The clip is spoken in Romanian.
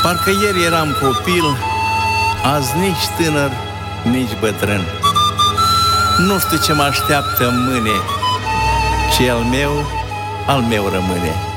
Parcă ieri eram copil, azi nici tânăr, nici bătrân. Nu știu ce mă așteaptă în mâine, ce al meu rămâne.